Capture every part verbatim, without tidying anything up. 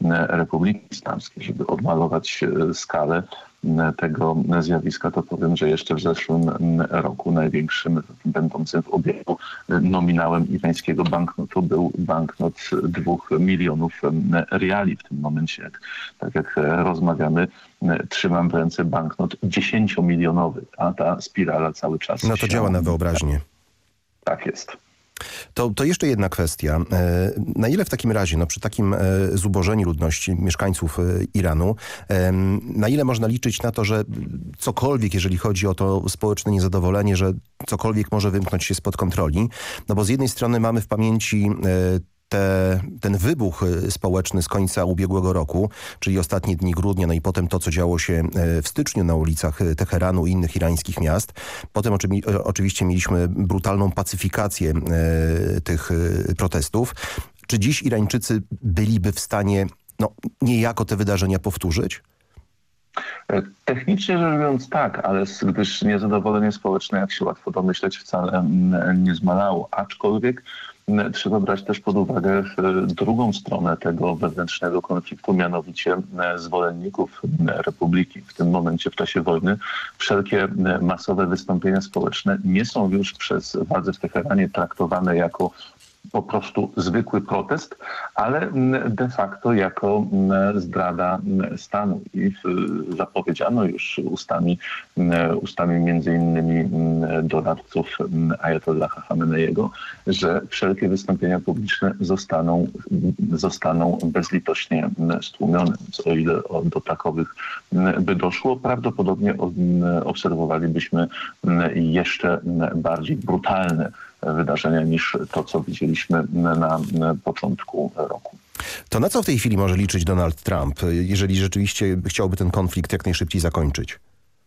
Republiki Islamskiej. Żeby odmalować skalę tego zjawiska, to powiem, że jeszcze w zeszłym roku największym, będącym w obiegu nominałem irańskiego banknotu był banknot dwóch milionów riali. W tym momencie, jak, tak jak rozmawiamy, trzymam w ręce banknot dziesięciomilionowy, a ta spirala cały czas No to się... działa na wyobraźnię. Tak jest. To, to jeszcze jedna kwestia. Na ile w takim razie, no przy takim zubożeniu ludności mieszkańców Iranu, na ile można liczyć na to, że cokolwiek, jeżeli chodzi o to społeczne niezadowolenie, że cokolwiek może wymknąć się spod kontroli? No bo z jednej strony mamy w pamięci Te, ten wybuch społeczny z końca ubiegłego roku, czyli ostatnie dni grudnia, no i potem to, co działo się w styczniu na ulicach Teheranu i innych irańskich miast. Potem oczywi oczywiście mieliśmy brutalną pacyfikację e, tych protestów. Czy dziś Irańczycy byliby w stanie no, niejako te wydarzenia powtórzyć? Technicznie rzecz biorąc tak, ale gdyż niezadowolenie społeczne, jak się łatwo domyśleć, wcale nie zmalało. Aczkolwiek trzeba brać też pod uwagę drugą stronę tego wewnętrznego konfliktu, mianowicie zwolenników Republiki. W tym momencie, w czasie wojny, wszelkie masowe wystąpienia społeczne nie są już przez władze w Teheranie traktowane jako po prostu zwykły protest, ale de facto jako zdrada stanu. I zapowiedziano już ustami, ustami między innymi doradców Ajatollaha Chameneiego, że wszelkie wystąpienia publiczne zostaną, zostaną bezlitośnie stłumione. O ile do takowych by doszło, prawdopodobnie obserwowalibyśmy jeszcze bardziej brutalne wydarzenia niż to, co widzieliśmy na początku roku. To na co w tej chwili może liczyć Donald Trump, jeżeli rzeczywiście chciałby ten konflikt jak najszybciej zakończyć?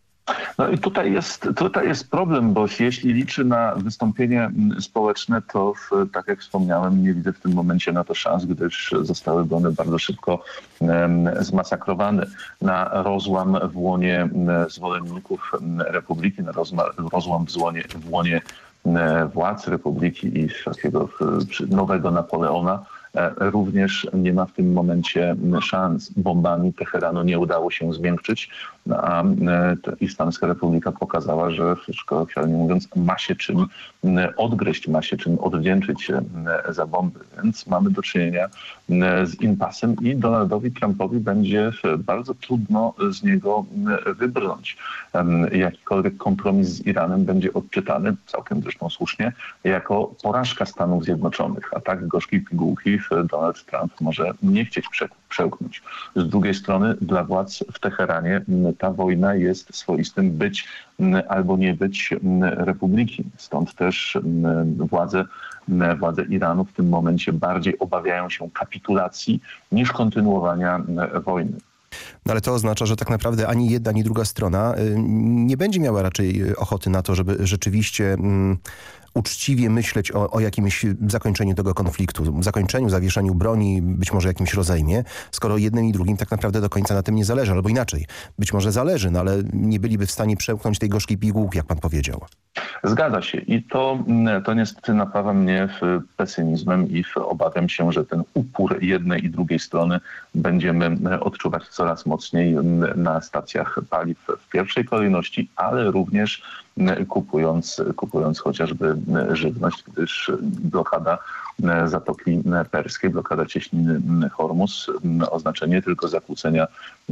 No i tutaj jest, tutaj jest problem, bo jeśli liczy na wystąpienie społeczne, to tak jak wspomniałem, nie widzę w tym momencie na to szans, gdyż zostałyby one bardzo szybko um, zmasakrowane. Na rozłam w łonie zwolenników Republiki, na rozłam w łonie, w łonie władz Republiki i takiego nowego Napoleona również nie ma w tym momencie szans. Bombami Teheranu nie udało się zmiękczyć, a Islamska Republika pokazała, że kolokwialnie mówiąc ma się czym odgryźć, ma się czym odwdzięczyć się za bomby. Więc mamy do czynienia z impasem i Donaldowi Trumpowi będzie bardzo trudno z niego wybrnąć. Jakikolwiek kompromis z Iranem będzie odczytany, całkiem zresztą słusznie, jako porażka Stanów Zjednoczonych. A tak gorzkiej pigułki Donald Trump może nie chcieć przełknąć. Z drugiej strony dla władz w Teheranie ta wojna jest swoistym być albo nie być republiki. Stąd też władze, władze Iranu w tym momencie bardziej obawiają się kapitulacji niż kontynuowania wojny. No ale to oznacza, że tak naprawdę ani jedna, ani druga strona nie będzie miała raczej ochoty na to, żeby rzeczywiście mm, uczciwie myśleć o, o jakimś zakończeniu tego konfliktu, zakończeniu, zawieszeniu broni, być może jakimś rozejmie, skoro jednym i drugim tak naprawdę do końca na tym nie zależy, albo inaczej. Być może zależy, no ale nie byliby w stanie przełknąć tej gorzkiej pigułki, jak pan powiedział. Zgadza się i to, to niestety napawa mnie pesymizmem i obawiam się, że ten upór jednej i drugiej strony będziemy odczuwać coraz mocniej na stacjach paliw w pierwszej kolejności, ale również kupując, kupując chociażby żywność, gdyż blokada Zatoki Perskiej, blokada cieśniny Hormuz oznacza nie tylko zakłócenia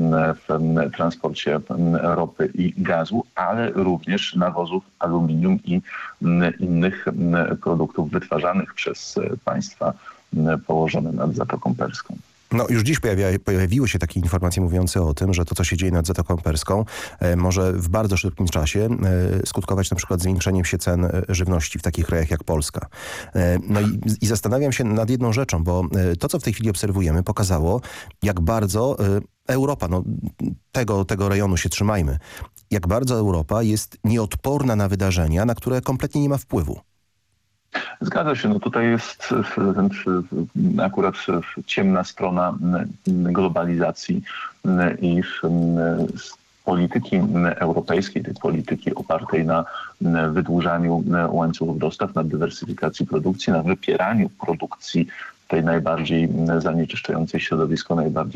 w transporcie ropy i gazu, ale również nawozów aluminium i innych produktów wytwarzanych przez państwa położone nad Zatoką Perską. No już dziś pojawia, pojawiły się takie informacje mówiące o tym, że to, co się dzieje nad Zatoką Perską, e, może w bardzo szybkim czasie e, skutkować na przykład zwiększeniem się cen żywności w takich krajach jak Polska. E, no i, i zastanawiam się nad jedną rzeczą, bo e, to, co w tej chwili obserwujemy, pokazało, jak bardzo e, Europa, no tego, tego rejonu się trzymajmy, jak bardzo Europa jest nieodporna na wydarzenia, na które kompletnie nie ma wpływu. Zgadza się. No tutaj jest akurat ciemna strona globalizacji i polityki europejskiej, tej polityki opartej na wydłużaniu łańcuchów dostaw, na dywersyfikacji produkcji, na wypieraniu produkcji tej najbardziej zanieczyszczającej środowisko, najbardziej